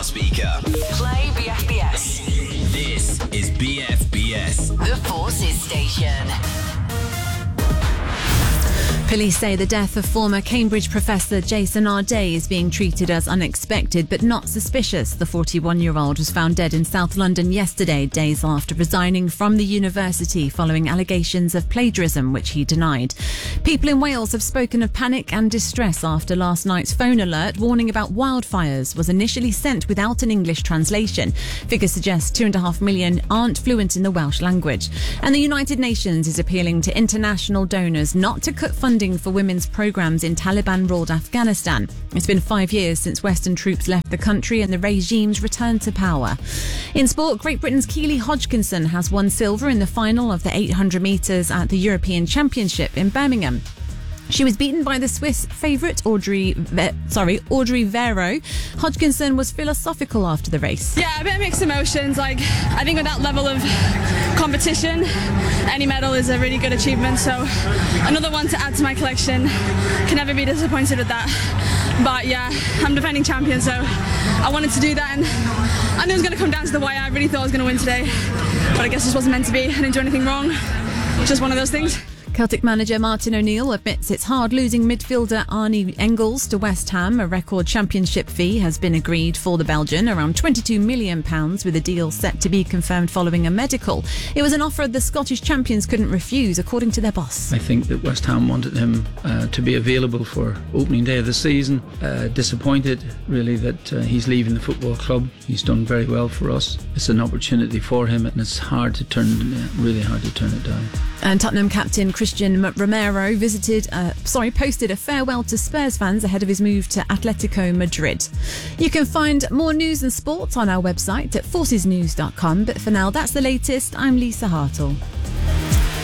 smart speaker. Play BFBS. This is BFBS. The Forces Station. Police say the death of former Cambridge professor Jason Arday is being treated as unexpected but not suspicious. The 41-year-old was found dead in South London yesterday, days after resigning from the university following allegations of plagiarism, which he denied. People in Wales have spoken of panic and distress after last night's phone alert warning about wildfires was initially sent without an English translation. Figures suggest 2.5 million aren't fluent in the Welsh language. And the United Nations is appealing to international donors not to cut funding for women's programmes in Taliban-ruled Afghanistan. It's been 5 years since Western troops left the country and the regime's returned to power. In sport, Great Britain's Keely Hodgkinson has won silver in the final of the 800 metres at the European Championship in Birmingham. She was beaten by the Swiss favourite Audrey Vero. Hodgkinson was philosophical after the race. Yeah, a bit of mixed emotions. I think with that level of competition, any medal is a really good achievement. So another one to add to my collection. Can never be disappointed with that. But yeah, I'm defending champion, so I wanted to do that, and I knew it was going to come down to the wire. I really thought I was going to win today, but I guess this wasn't meant to be. I didn't do anything wrong. Just one of those things. Celtic manager Martin O'Neill admits it's hard losing midfielder Arnie Engels to West Ham. A record championship fee has been agreed for the Belgian, around £22 million, with a deal set to be confirmed following a medical. It was an offer the Scottish champions couldn't refuse, according to their boss. I think that West Ham wanted him to be available for opening day of the season. Disappointed, really, that he's leaving the football club. He's done very well for us. It's an opportunity for him, and it's really hard to turn it down. And Tottenham captain Christian Romero posted a farewell to Spurs fans ahead of his move to Atletico Madrid. You can find more news and sport on our website at forcesnews.com. But for now, that's the latest. I'm Lisa Hartle.